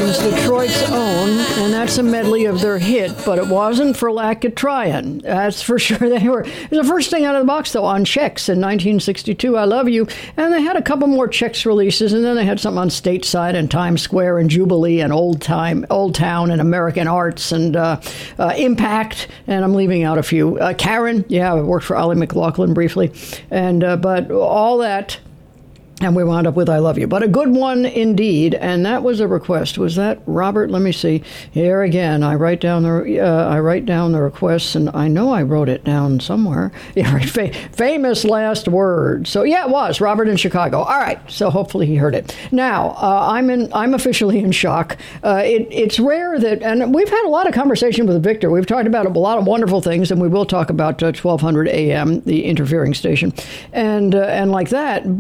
Stones, Detroit's Own, and that's a medley of their hit, but it wasn't for lack of trying. That's for sure. It was the first thing out of the box, though, on Chex in 1962, I Love You, and they had a couple more Chex releases, and then they had something on Stateside and Times Square and Jubilee and Old Town and American Arts and Impact, and I'm leaving out a few. Karen, yeah, I worked for Ollie McLaughlin briefly, and but all that. And we wound up with I Love You. But a good one indeed, and that was a request. Was that Robert? Let me see. Here again, I write down the requests, and I know I wrote it down somewhere. Yeah, right. Famous last word. So yeah, it was Robert in Chicago. All right. So hopefully he heard it. Now I'm officially in shock. It's rare that, and we've had a lot of conversation with Victor. We've talked about a lot of wonderful things, and we will talk about 1200 AM, the interfering station, and like that.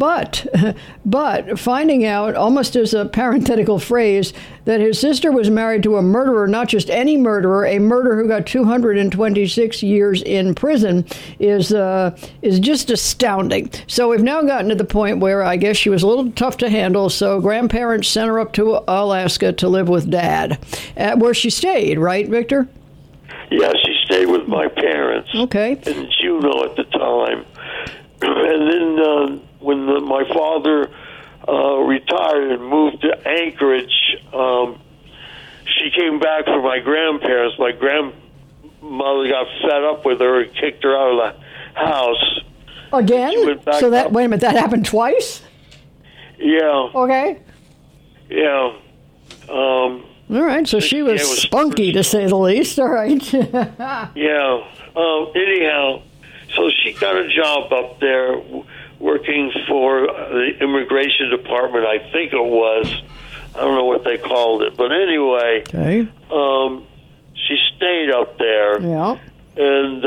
But finding out, almost as a parenthetical phrase, that his sister was married to a murderer, not just any murderer, a murderer who got 226 years in prison, is just astounding. So we've now gotten to the point where I guess she was a little tough to handle, so grandparents sent her up to Alaska to live with Dad, where she stayed, right, Victor? Yeah, she stayed with my parents. Okay. In Juneau at the time. And then when my father retired and moved to Anchorage, she came back for my grandparents. My grandmother got fed up with her and kicked her out of the house. Again? So that, wait a minute, that happened twice? Yeah. Okay. Yeah. All right, so she was spunky, to say the least. All right. Yeah. Anyhow, so she got a job up there working for the immigration department, I think it was. I don't know what they called it. But anyway, okay. She stayed up there. Yeah. And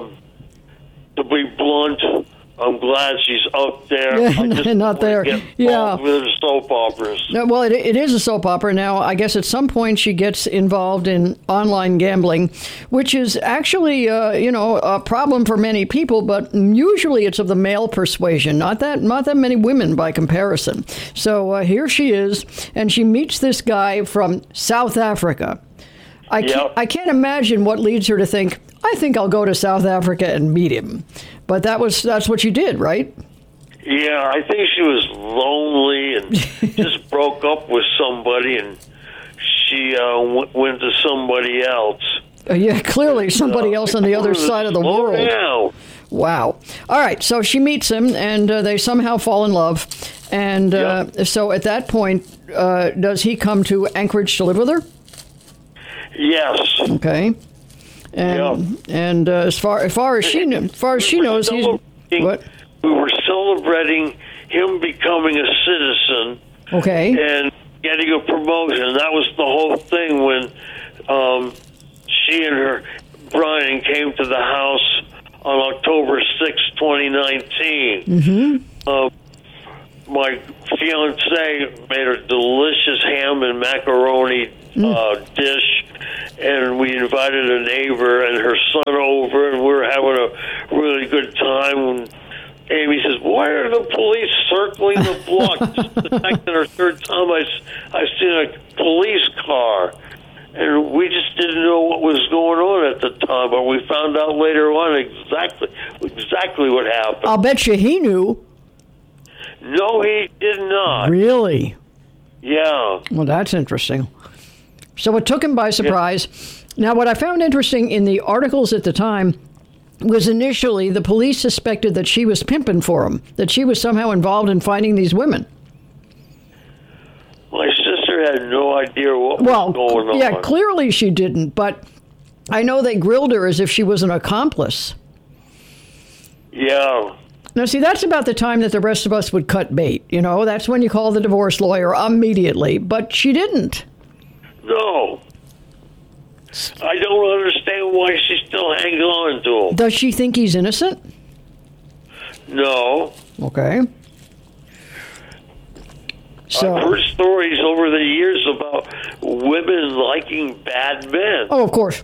to be blunt, I'm glad she's up there. Yeah, not there. Yeah. With the soap operas. No, well, it is a soap opera. Now, I guess at some point she gets involved in online gambling, which is actually, a problem for many people, but usually it's of the male persuasion, not that many women by comparison. So here she is, and she meets this guy from South Africa. I can't imagine what leads her to think, I think I'll go to South Africa and meet him. But that's what you did, right? Yeah, I think she was lonely and just broke up with somebody, and she went to somebody else. Yeah, clearly somebody else on the other side of the world. Now. Wow. All right, so she meets him, and they somehow fall in love. And so at that point, does he come to Anchorage to live with her? Yes. Okay. And as far as she knows, he's what? We were celebrating him becoming a citizen. Okay. And getting a promotion. That was the whole thing when she and her Brian came to the house on October 6, 2019. Mm-hmm. My fiance made a delicious ham and macaroni dish, and we invited a neighbor and her son over, and we were having a really good time. And Amy says, "Why are the police circling the block?" This is the second or third time I've seen a police car. And we just didn't know what was going on at the time, but we found out later on exactly what happened. I'll bet you he knew. No, he did not. Really? Yeah. Well, that's interesting. So it took him by surprise. Yeah. Now, what I found interesting in the articles at the time was initially the police suspected that she was pimping for him, that she was somehow involved in finding these women. My sister had no idea what was going on. Yeah, clearly she didn't, but I know they grilled her as if she was an accomplice. Yeah. Now, see, that's about the time that the rest of us would cut bait. You know, that's when you call the divorce lawyer immediately, but she didn't. No. I don't understand why she's still hanging on to him. Does she think he's innocent? No. Okay. So, I've heard stories over the years about women liking bad men. Oh, of course.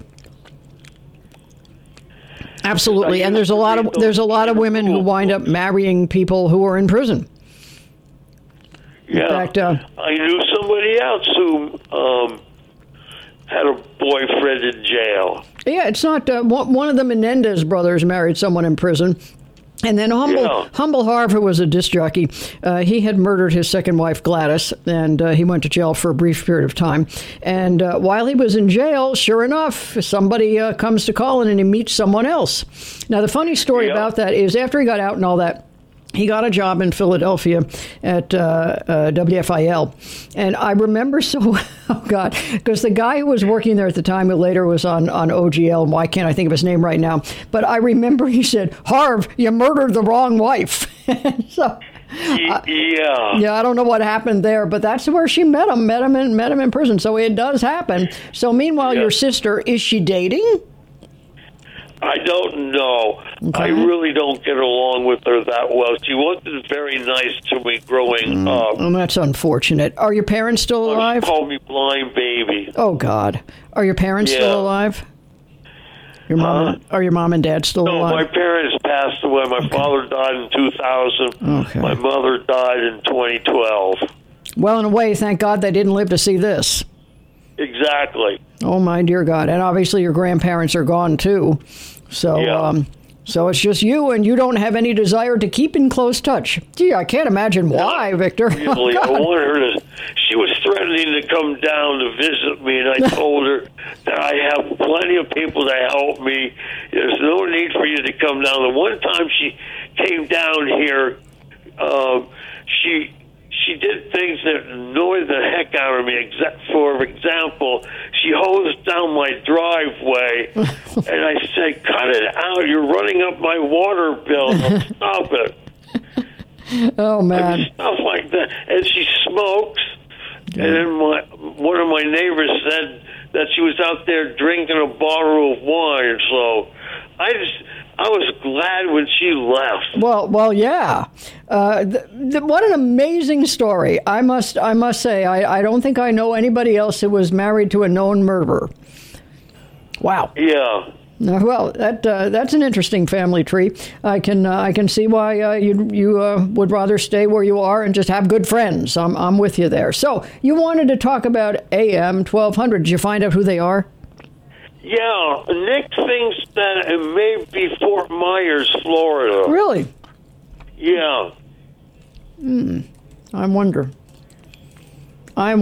Absolutely. And there's a lot of women who wind up marrying people who are in prison. Yeah. In fact, I knew somebody else who had a boyfriend in jail. Yeah, it's not one of the Menendez brothers married someone in prison. And then Humble Harv, who was a disc jockey, he had murdered his second wife, Gladys, and he went to jail for a brief period of time. And while he was in jail, sure enough, somebody comes to call in and he meets someone else. Now, the funny story about that is after he got out and all that, he got a job in Philadelphia at WFIL. And I remember because the guy who was working there at the time, who later was on OGL, and why can't I think of his name right now? But I remember he said, Harv, you murdered the wrong wife. So, yeah, I don't know what happened there, but that's where she met him in prison. So it does happen. So meanwhile, your sister, is she dating? I don't know. Okay. I really don't get along with her that well. She wasn't very nice to me growing up. Well, that's unfortunate. Are your parents still alive? She called me blind baby. Oh, God. Are your parents still alive? Are your mom and dad still alive? No, my parents passed away. My father died in 2000. Okay. My mother died in 2012. Well, in a way, thank God they didn't live to see this. Exactly. Oh, my dear God. And obviously your grandparents are gone, too. So, so it's just you, and you don't have any desire to keep in close touch. Gee, I can't imagine why, Victor. Really, I want her to. She was threatening to come down to visit me, and I told her that I have plenty of people to help me. There's no need for you to come down. The one time she came down here, she did things that annoyed the heck out of me. For example, she hosed down my driveway, and I said, cut it out. You're running up my water bill. Stop it. Oh, man. I mean, stuff like that. And she smokes. Yeah. And then one of my neighbors said that she was out there drinking a bottle of wine. So I was glad when she left. Well, yeah. What an amazing story! I must say, I don't think I know anybody else who was married to a known murderer. Wow. Yeah. Well, that's an interesting family tree. I can see why you would rather stay where you are and just have good friends. I'm with you there. So you wanted to talk about AM 1200. Did you find out who they are? Yeah, Nick thinks that it may be Fort Myers, Florida. Really? Yeah. I wonder. I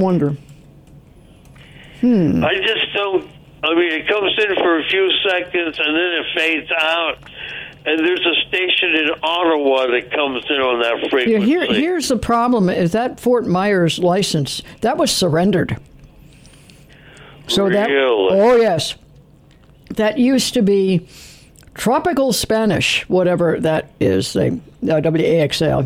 just don't. I mean, it comes in for a few seconds and then it fades out. And there's a station in Ottawa that comes in on that frequency. Yeah, here's the problem: is that Fort Myers license that was surrendered. So really? Oh yes. That used to be Tropical Spanish, whatever that is, WAXA,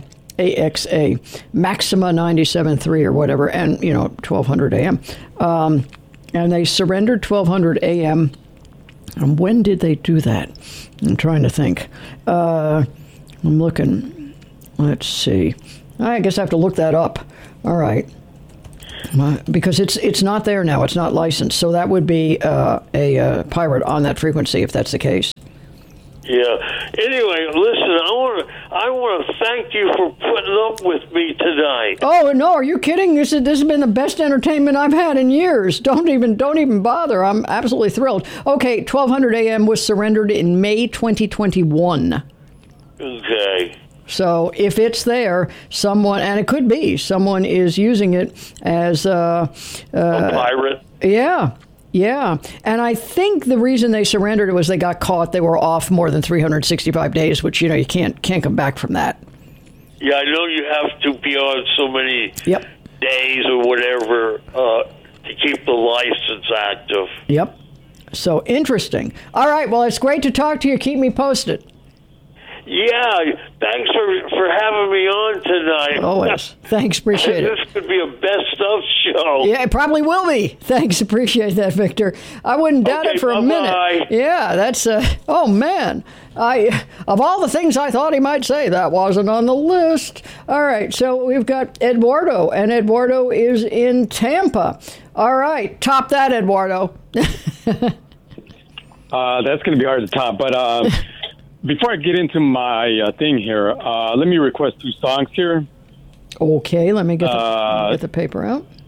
Maxima 97.3 or whatever, and, 1200 AM. And they surrendered 1200 AM. And when did they do that? I'm trying to think. I'm looking. Let's see. I guess I have to look that up. All right. Because it's not there now. It's not licensed. So that would be a pirate on that frequency if that's the case. Yeah. Anyway, listen, I want to thank you for putting up with me tonight. Oh, no, are you kidding? This has been the best entertainment I've had in years. Don't even bother. I'm absolutely thrilled. Okay, 1200 AM was surrendered in May 2021. Okay. So if it's there, someone, and it could be, someone is using it as a pirate. Yeah. And I think the reason they surrendered it was they got caught. They were off more than 365 days, which, you can't come back from that. Yeah, I know you have to be on so many days or whatever to keep the license active. Yep. So interesting. All right. Well, it's great to talk to you. Keep me posted. Yeah, thanks for having me on tonight. Always. Thanks, appreciate it. This could be a best of show. Yeah, it probably will be. Thanks, appreciate that, Victor. I wouldn't doubt it for a minute. Yeah, that's, oh man. Of all the things I thought he might say, that wasn't on the list. All right, so we've got Eduardo, and Eduardo is in Tampa. All right, top that, Eduardo. That's going to be hard to top, but... Before I get into my thing here, let me request 2 songs here. Okay, let me get the paper out.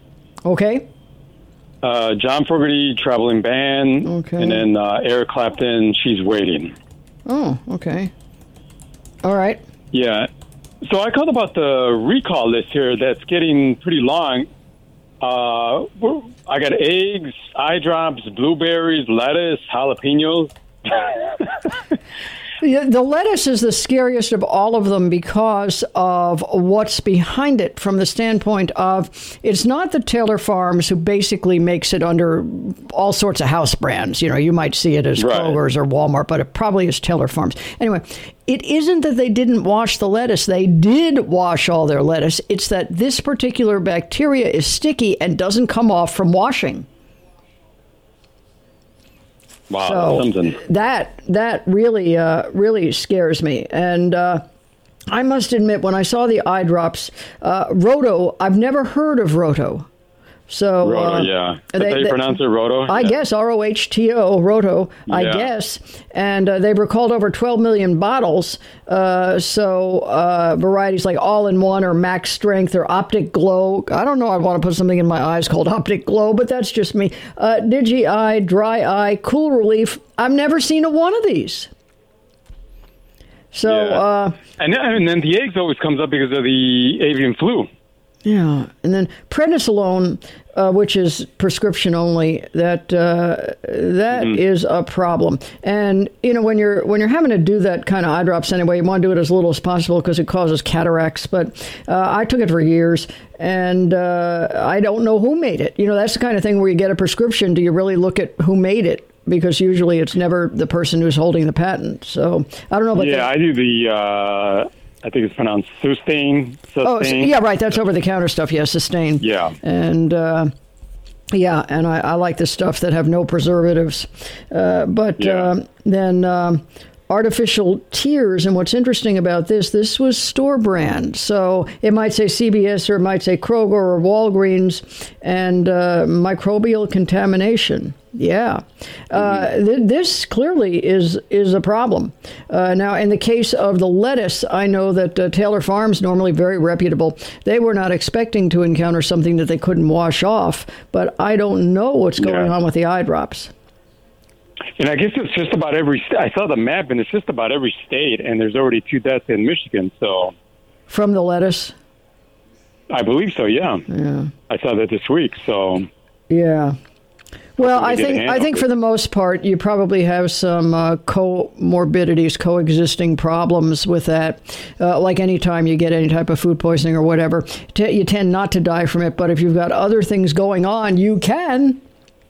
Okay. John Fogerty, Traveling Band. Okay. And then Eric Clapton, She's Waiting. Oh, okay. All right. Yeah. So I called about the recall list here that's getting pretty long. I got eggs, eye drops, blueberries, lettuce, jalapenos. The lettuce is the scariest of all of them because of what's behind it from the standpoint of it's not the Taylor Farms who basically makes it under all sorts of house brands. You know, you might see it as Right. Kroger's or Walmart, but it probably is Taylor Farms. Anyway, it isn't that they didn't wash the lettuce. They did wash all their lettuce. It's that this particular bacteria is sticky and doesn't come off from washing. Wow, So that's something. that really scares me. And I must admit, when I saw the eye drops, Roto, I've never heard of Roto. So Roto, yeah. That's how you pronounce it, Roto? I guess ROHTO, Roto, I Yeah. guess. And they recalled over 12 million bottles. So varieties like All-in-One or Max Strength or Optic Glow. I don't know, I want to put something in my eyes called Optic Glow, but that's just me. Digi-Eye, Dry Eye, Cool Relief. I've never seen a one of these. So, Yeah. And then the eggs always comes up because of the avian flu. yeah, and then prednisolone, which is prescription only, that is a problem. And you know, when you're having to do that kind of eye drops anyway, you want to do it as little as possible because it causes cataracts. But I took it for years, and I don't know who made it. You know, that's the kind of thing where you get a prescription. Do you really look at who made it? Because usually it's never the person who's holding the patent. So I don't know about that. Yeah, I do the. I think it's pronounced Sustain. Oh, yeah, right. That's over-the-counter stuff. Yeah, Sustain. Yeah. And, yeah, and I like the stuff that have no preservatives. But Yeah. then artificial tears, and what's interesting about this was store brand. So it might say CVS or it might say Kroger or Walgreens, and microbial contamination. Yeah. This clearly is a problem. Now, in the case of the lettuce, I know that Taylor Farms, normally very reputable, they were not expecting to encounter something that they couldn't wash off, but I don't know what's going on with the eye drops. And I guess it's just about every I saw the map, and it's just about every state, and there's already 2 deaths in Michigan, so. From the lettuce? I believe so, yeah. Yeah. I saw that this week, so. Yeah. Well, I Hopefully they get a think handle on for it. the most part, you probably have some comorbidities, coexisting problems with that. Like any time you get any type of food poisoning or whatever, you tend not to die from it. But if you've got other things going on, you can.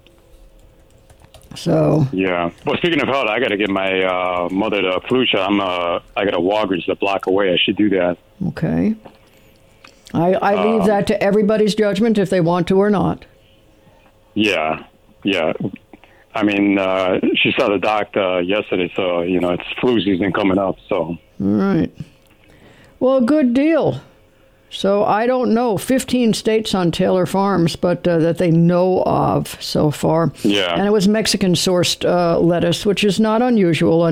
So. Yeah. Well, speaking of health, I got to get my mother the flu shot. I got a Walgreens a block away. I should do that. Okay. I leave that to everybody's judgment if they want to or not. Yeah. Yeah. I mean, she saw the doctor yesterday, so, you know, it's flu season coming up, so. All right. Well, good deal. So I don't know, 15 states on Taylor Farms, but that they know of so far. Yeah. And it was Mexican-sourced lettuce, which is not unusual.